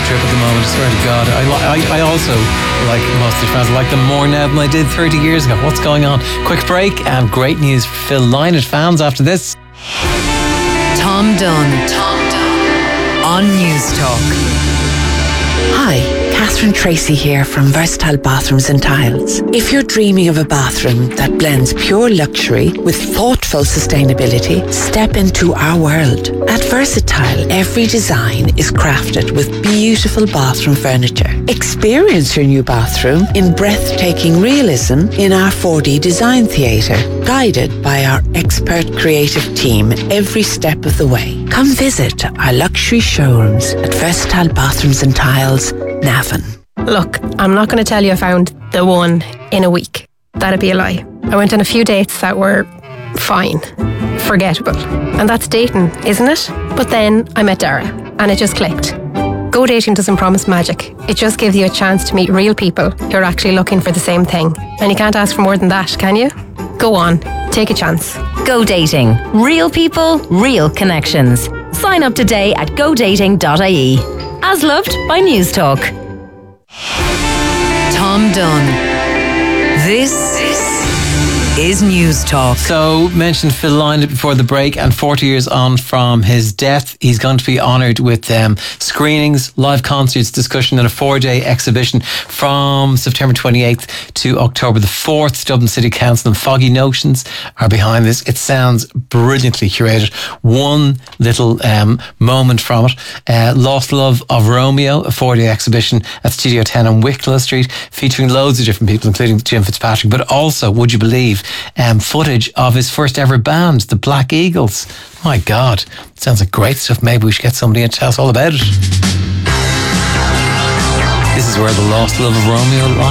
trip at the moment, I swear to God. I also like most of the fans. I like them more now than I did 30 years ago. What's going on? Quick break and great news for Phil Lynott fans after this. Tom Dunn on News Talk. Hi, Catherine Tracy here from Versatile Bathrooms and Tiles. If you're dreaming of a bathroom that blends pure luxury with thoughtful sustainability, step into our world. At Versatile, every design is crafted with beautiful bathroom furniture. Experience your new bathroom in breathtaking realism in our 4D design theatre, guided by our expert creative team every step of the way. Come visit our luxury showrooms at Versatile Bathrooms and Tiles, Navan. Look, I'm not going to tell you I found the one in a week. That'd be a lie. I went on a few dates that were fine, forgettable. And that's dating, isn't it? But then I met Dara and it just clicked. Go Dating doesn't promise magic. It just gives you a chance to meet real people who are actually looking for the same thing. And you can't ask for more than that, can you? Go on, take a chance. Go Dating. Real people, real connections. Sign up today at godating.ie. As loved by News Talk. Tom Dunn. This is News Talk. So, mentioned Phil Lynott before the break, and 40 years on from his death, he's going to be honoured with screenings, live concerts, discussion, and a 4-day exhibition from September 28th to October the 4th. Dublin City Council and Foggy Notions are behind this. It sounds brilliantly curated. One little moment from it. Lost Love of Romeo, a 4-day exhibition at Studio 10 on Wicklow Street, featuring loads of different people, including Jim Fitzpatrick, but also, would you believe, footage of his first ever band, the Black Eagles. My God, sounds like great stuff. Maybe we should get somebody in to tell us all about it. This is where the Lost Love of Romeo lies.